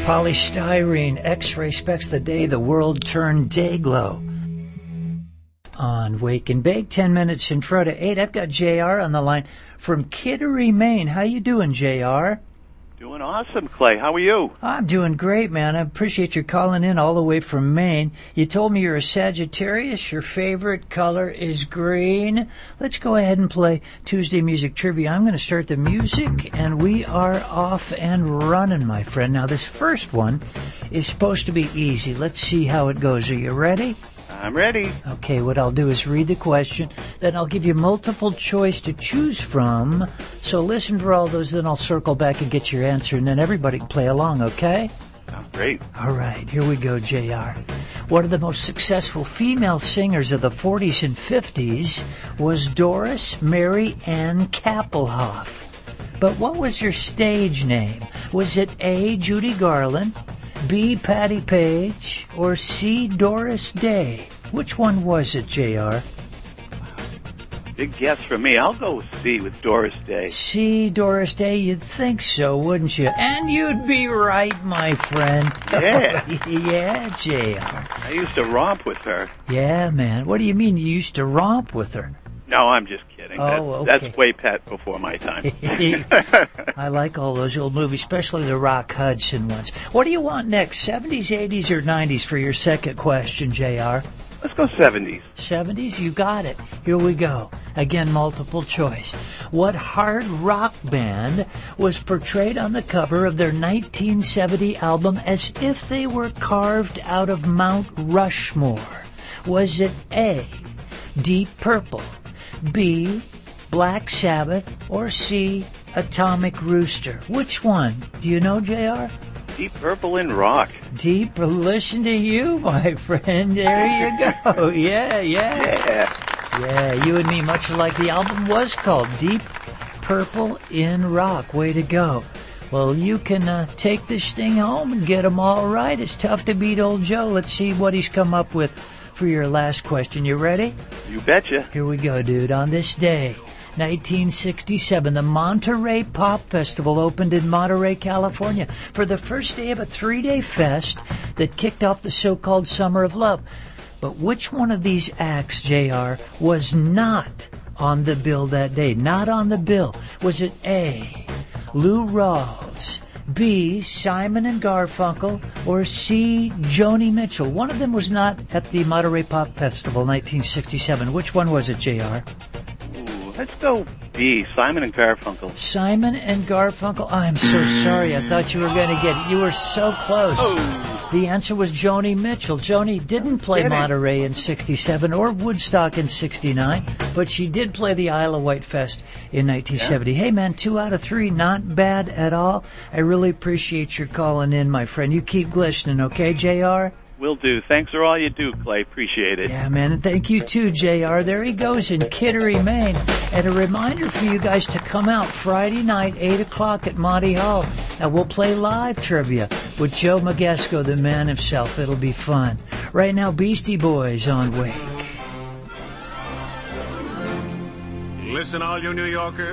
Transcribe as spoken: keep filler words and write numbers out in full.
Polystyrene, X-ray specs the day the world turned day glow. On Wake and Bake, ten minutes in front of eight. I've got J R on the line from Kittery, Maine. How you doing, J R? Doing awesome, Clay. How are you? I'm doing great, man. I appreciate your calling in all the way from Maine. You told me you're a Sagittarius. Your favorite color is green. Let's go ahead and play Tuesday Music Trivia. I'm going to start the music, and we are off and running, my friend. Now, this first one is supposed to be easy. Let's see how it goes. Are you ready? I'm ready. Okay, what I'll do is read the question, then I'll give you multiple choice to choose from. So listen for all those, then I'll circle back and get your answer, and then everybody can play along, okay? Sounds great. All right, here we go, J R. One of the most successful female singers of the forties and fifties was Doris Mary Ann Kappelhoff. But what was her stage name? Was it A, Judy Garland, B, Patti Page, or C, Doris Day? Which one was it, J R? Big guess for me. I'll go with C, with Doris Day. C, Doris Day? You'd think so, wouldn't you? And you'd be right, my friend. Yeah. Yeah, J R. I used to romp with her. Yeah, man. What do you mean you used to romp with her? No, I'm just kidding. Oh, that's, okay. That's way past before my time. I like all those old movies, especially the Rock Hudson ones. What do you want next, seventies, eighties, or nineties for your second question, J R? Let's go seventies. seventies? You got it. Here we go. Again, multiple choice. What hard rock band was portrayed on the cover of their nineteen seventy album as if they were carved out of Mount Rushmore? Was it A, Deep Purple, B, Black Sabbath, or C, Atomic Rooster? Which one? Do you know, J R? Deep Purple and rock. Deep, listen to you, my friend. There you go. Yeah, yeah. Yeah. Yeah, you and me, much like the album was called, Deep Purple in Rock. Way to go. Well, you can uh, take this thing home and get them all right. It's tough to beat old Joe. Let's see what he's come up with for your last question. You ready? You betcha. Here we go, dude. On this day, nineteen sixty-seven, the Monterey Pop Festival opened in Monterey, California for the first day of a three-day fest that kicked off the so-called Summer of Love. But which one of these acts, J R, was not on the bill that day? Not on the bill. Was it A, Lou Rawls, B, Simon and Garfunkel, or C, Joni Mitchell? One of them was not at the Monterey Pop Festival nineteen sixty-seven. Which one was it, J R? Ooh, let's go B, Simon and Garfunkel. Simon and Garfunkel? I'm so sorry. I thought you were going to get it. You were so close. Oh. The answer was Joni Mitchell. Joni didn't play Kidding. Monterey in sixty-seven or Woodstock in sixty-nine, but she did play the Isle of Wight Fest in nineteen seventy. Yeah. Hey, man, two out of three, not bad at all. I really appreciate your calling in, my friend. You keep listening, okay, J R? Will do. Thanks for all you do, Clay. Appreciate it. Yeah, man, and thank you too, J R. There he goes in Kittery, Maine. And a reminder for you guys to come out Friday night, eight o'clock at Monty Hall. And we'll play live trivia with Joe Magesco, the man himself. It'll be fun. Right now, Beastie Boys on Wake. Listen, all you New Yorkers.